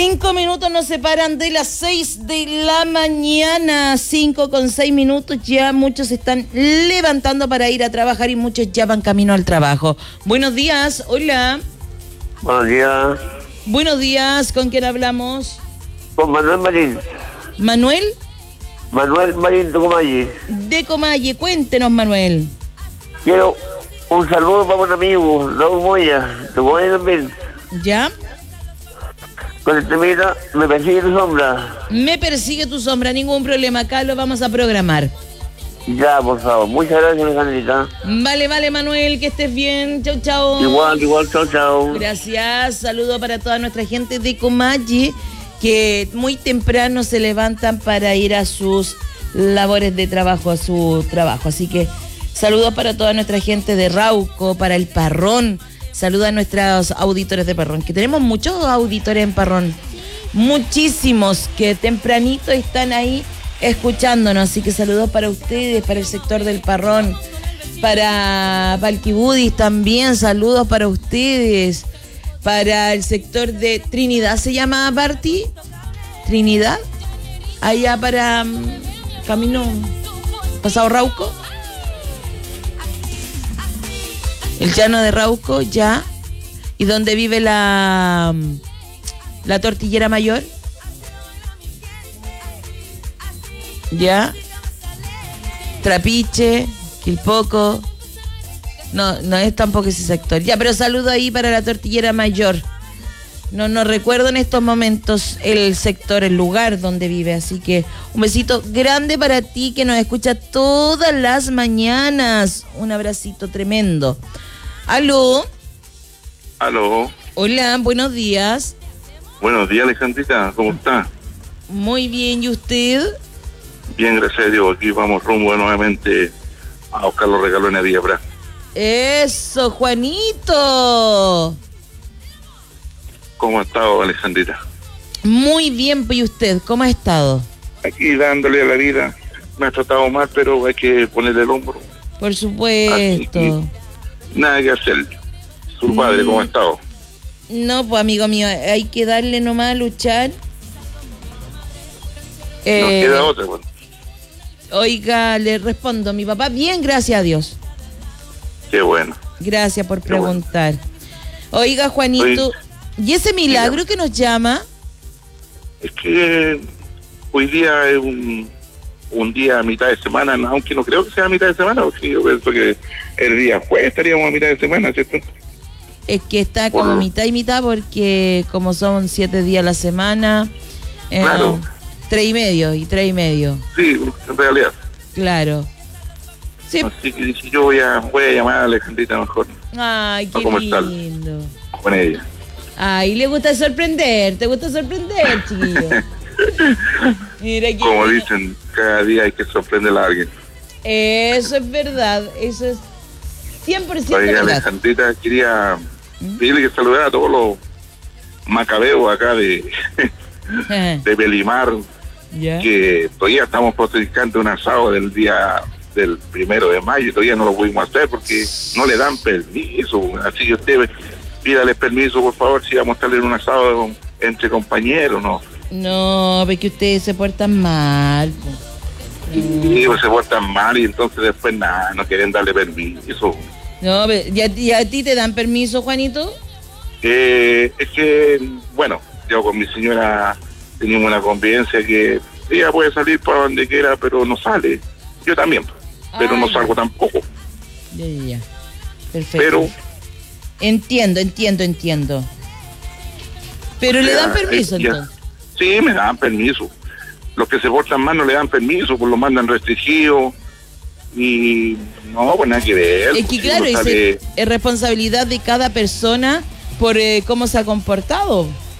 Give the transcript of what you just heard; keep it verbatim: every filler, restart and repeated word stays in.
Cinco minutos nos separan de las seis de la mañana. Cinco con seis minutos. Ya muchos se están levantando para ir a trabajar y muchos ya van camino al trabajo. Buenos días, hola. Buenos días. Buenos días, ¿con quién hablamos? Con Manuel Marín. ¿Manuel? Manuel Marín de Comalle. De Comalle, cuéntenos, Manuel. Quiero un saludo para un amigo, Raúl Moya, de Comalle también. ¿Ya? Con el temita Me persigue tu sombra. Me persigue tu sombra, ningún problema. Acá lo vamos a programar. Ya, por favor. Muchas gracias, Alejandrita. Vale, vale, Manuel, que estés bien. Chau, chau. Igual, igual, chao, chao. Gracias. Saludo para toda nuestra gente de Comalle, que muy temprano se levantan para ir a sus labores de trabajo, a su trabajo. Así que saludos para toda nuestra gente de Rauco, para el Parrón. Saluda a nuestros auditores de Parrón, que tenemos muchos auditores en Parrón, muchísimos que tempranito están ahí escuchándonos, así que saludos para ustedes, para el sector del Parrón, para Valquibudis también, saludos para ustedes, para el sector de Trinidad, ¿se llama Barty? Trinidad, allá para um, Camino Pasado Rauco. El llano de Rauco, ya. ¿Y dónde vive la, la tortillera mayor? Ya. Trapiche, Quilpoco. No, no es tampoco ese sector. Ya, pero saludo ahí para la tortillera mayor. No, no recuerdo en estos momentos el sector, el lugar donde vive. Así que un besito grande para ti que nos escucha todas las mañanas. Un abracito tremendo. ¿Aló? Aló. Hola, buenos días. Buenos días, Alejandrita, ¿cómo está? Muy bien, ¿y usted? Bien, gracias a Dios. Aquí vamos rumbo nuevamente a buscar los regalos en la Villa Bra. ¡Eso, Juanito! ¿Cómo ha estado, Alejandrita? Muy bien, ¿y usted? ¿Cómo ha estado? Aquí dándole a la vida. Me ha tratado mal, pero hay que ponerle el hombro. Por supuesto. Nada que hacer. Su mm. padre, ¿cómo ha estado? No, pues amigo mío, hay que darle nomás a luchar. Eh, Nos queda otra, bueno. Oiga, le respondo, mi papá, bien, gracias a Dios. Qué bueno. Gracias por Qué preguntar. Bueno. Oiga, Juanito, Oye, ¿y ese milagro que nos llama? Es que hoy día es un, un día a mitad de semana, aunque no creo que sea a mitad de semana, porque yo pienso que el día jueves estaríamos a mitad de semana, ¿cierto? Es que está como Por... mitad y mitad, porque como son siete días a la semana, eh, claro. tres y medio y tres y medio. Sí, en realidad. Claro. Sí. Así que si yo voy a, voy a llamar a Alejandrita mejor. Ay, qué no lindo. Con ella. Ay, le gusta sorprender, te gusta sorprender, chiquillo. Mira que como dicen, cada día hay que sorprender a alguien. Eso es verdad, eso es cien por ciento Oiga, verdad. Alejandrita, quería ¿Mm? pedirle que saludara a todos los macabeos acá de, de Belimar, ¿Ya? que todavía estamos protestando un asado del día del primero de mayo y todavía no lo pudimos hacer porque no le dan permiso, así que usted pídale permiso, por favor, si vamos a estar en un asado entre compañeros, ¿no? No, ve que ustedes se portan mal. Sí, pues se portan mal y entonces después nada, no quieren darle permiso. No, ¿y a, y a ti te dan permiso, Juanito? Eh, es que, bueno, yo con mi señora teníamos una convivencia que ella puede salir para donde quiera, pero no sale. Yo también, pero Ay. no salgo tampoco. Ya, ya, ya. Perfecto. Pero... Entiendo, entiendo, entiendo. Pero o sea, le dan permiso, ya, entonces. Sí, me dan permiso. Los que se portan mal no le dan permiso, pues lo mandan restringido. Y no, pues nada que ver. Es que claro, es, es responsabilidad de cada persona por eh, cómo se ha comportado.